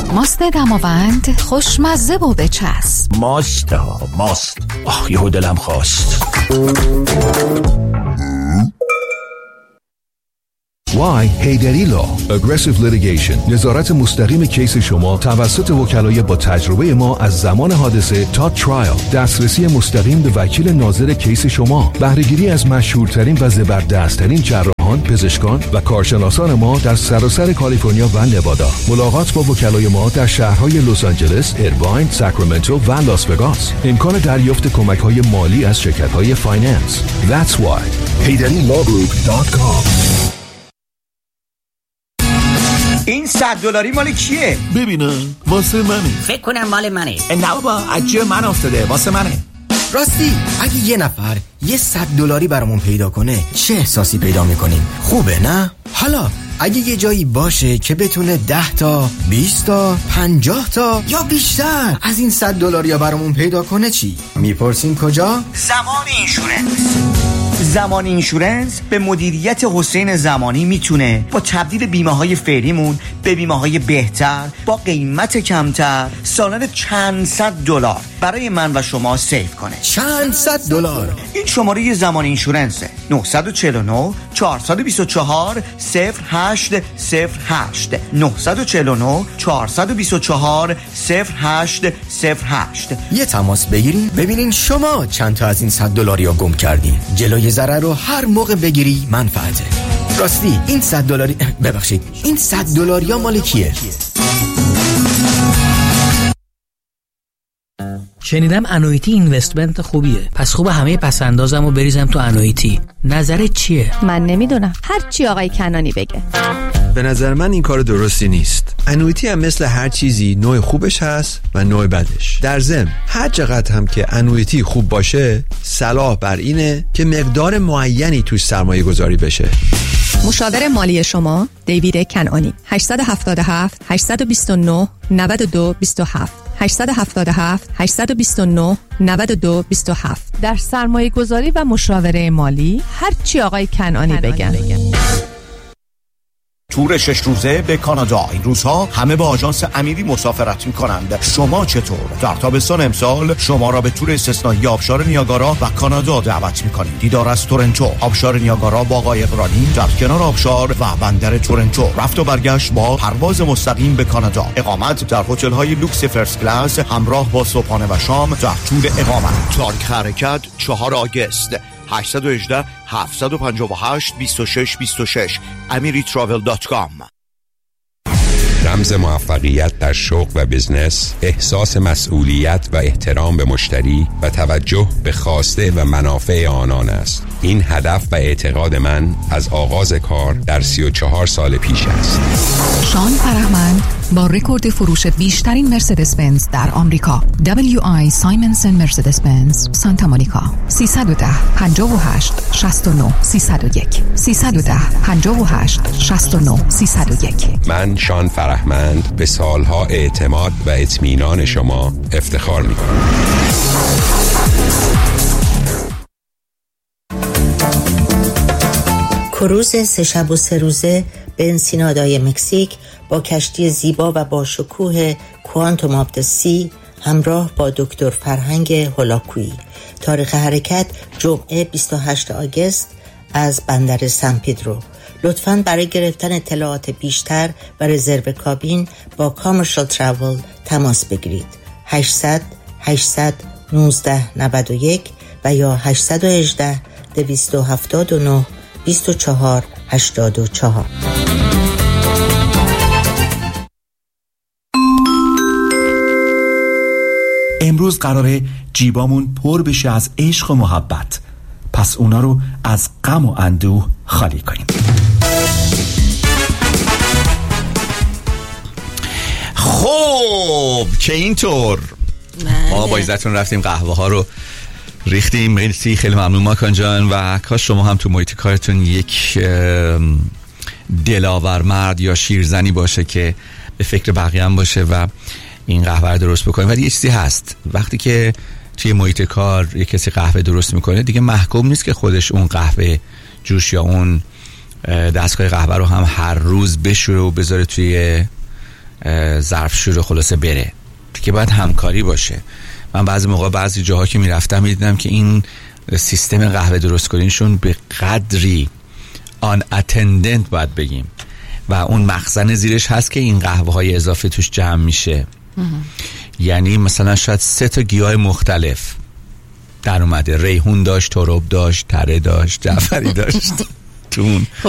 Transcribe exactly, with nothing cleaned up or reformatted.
ماست دماوند خوشمزه و بچسب. ماست ها ماست. آخ یهو دلم خواست. وای هیدری لا Aggressive Litigation، نظارت مستقیم کیس شما توسط وکلای با تجربه ما از زمان حادثه تا ترایل، دسترسی مستقیم به وکیل ناظر کیس شما، بهره‌گیری از مشهورترین و زبردستترین جراحان، پزشکان و کارشناسان ما در سراسر کالیفرنیا و نوادا. ملاقات با وکلای ما در شهرهای لس آنجلس، ایرواین، ساکرامنتو و لاس وگاس. امکان دریافت کمک‌های مالی از شرکت‌های فایننس. That's why هیدری لا گروپ دات کام. این صد دلاری مال کیه؟ ببینم واسه منه. فکر کنم مال منه. نه بابا عجیه من افتاده واسه منه. راستی اگه یه نفر یه صد دلاری برامون پیدا کنه چه احساسی پیدا میکنیم؟ خوبه نه؟ حالا اگه یه جایی باشه که بتونه ده تا بیست تا پنجاه تا یا بیشتر از این صد دلاری ها برامون پیدا کنه چی؟ میپرسیم کجا؟ زمان اینشورنس. زمان اینشورنس به مدیریت حسین زمانی میتونه با تبدیل بیمه های فعلیمون به بیمه های بهتر با قیمت کمتر سالانه چند صد دلار برای من و شما سیو کنه. چند صد دلار. این شماره زمان اینشورنسه. نه چهار نه چهار دو چهار صفر هشت صفر هشت نه چهار نه چهار دو چهار صفر هشت صفر هشت. یه تماس بگیرین ببینین شما چند تا از این صد دلاری ها گم کردین. جلوی ضرر رو هر موقع بگیری منفعته. راستی این صد دلاری ببخشید این صد دلاری ها مال کیه؟ شنیدم انویتی اینوستمنت خوبیه، پس خوب همه پسندازم و بریزم تو انویتی. نظرت چیه؟ من نمیدونم، هر چی آقای کنانی بگه. به نظر من این کار درستی نیست. انویتی هم مثل هر چیزی نوع خوبش هست و نوع بدش. در ضمن هر چقدر هم که انویتی خوب باشه صلاح بر اینه که مقدار معینی توش سرمایه گذاری بشه. مشاور مالی شما دیوید کنانی. هشت هفت هفت هشت دو نه نه دو دو هفت هشت هفت هفت هشت دو نه نه دو دو هفت. در سرمایه گذاری و مشاوره مالی هر چی آقای کنانی بگن. تور شش روزه به کانادا. این روزها همه با آژانس امیری مسافرت می‌کنند. شما چطور؟ در تابستان امسال شما را به تور استثنایی آبشار نیاگارا و کانادا دعوت می‌کنیم. دیدار از تورنتو، آبشار نیاگارا با آقای اقرانی در کنار آبشار و بندر تورنتو. رفت و برگشت با پرواز مستقیم به کانادا. اقامت در هتل‌های لوکس فرست کلاس همراه با صبحانه و شام در طول اقامت. تاریخ حرکت چهارم آگوست. هشت یک هشت هفت پنج هشت دو شش دو شش امری تراول دات کام. رمز موفقیت در شغل و بزنس احساس مسئولیت و احترام به مشتری و توجه به خواسته و منافع آنان است. این هدف و اعتقاد من از آغاز کار در سی و چهار سال پیش است. شان فرهمند با رکورد فروش بیشترین مرسدس بنز در آمریکا، دبلیو آی سایمنسن مرسدس بنز سانتا مونیکا. سیصد و ده پنجاه و هشت شصت و نه سیصد و یک سیصد و ده پنجاه و هشت شصت و نه سیصد و یک. من شان فرهمند به سالها اعتماد و اطمینان شما افتخار می‌کنم. کروز سه شب و سه روزه به انسینادای مکزیک با کشتی زیبا و با شکوه کوانتوم آف د سی همراه با دکتر فرهنگ هولاکویی. تاریخ حرکت جمعه بیست و هشتم آگوست از بندر سن پدرو. لطفاً برای گرفتن اطلاعات بیشتر و رزرو کابین با کامرشال تراول تماس بگیرید. هشتصد هشتصد نوزده نود و یک و یا هشتصد و هجده دویست و هفتاد و نه بیست و چهار هشتاد و چهار. امروز قراره جیبامون پر بشه از عشق و محبت، پس اونا رو از غم و اندوه خالی کنیم. خب که اینطور ما با عزتون رفتیم قهوه ها رو ریختیم. مرسی، خیلی ممنون ماکان جان. و کاش شما هم تو محیط کارتون یک دلاور مرد یا شیرزنی باشه که به فکر بقیه هم باشه و این قهوه رو درست بکنه. ولی یه چیزی هست، وقتی که توی محیط کار یک کسی قهوه درست میکنه دیگه محکوم نیست که خودش اون قهوه جوش یا اون دستگاه قهوه رو هم هر روز بشوره و بذاره توی ظرفشور خلاصه بره که باید همکاری باشه. من بعضی موقع بعضی جاها که میرفتم میدیدم که این سیستم قهوه درست کنینشون به قدری آن اتندنت باید بگیم و اون مخزن زیرش هست که این قهوه های اضافه توش جمع میشه. یعنی مثلا شاید سه تا گیاه مختلف در اومده، ریحون داشت، تراب داشت، تره داشت، جعفری داشت تون